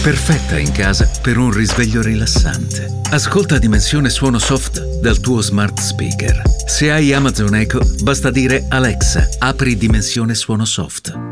perfetta in casa per un risveglio rilassante. Ascolta Dimensione Suono Soft dal tuo smart speaker. Se hai Amazon Echo, basta dire Alexa, apri Dimensione Suono Soft.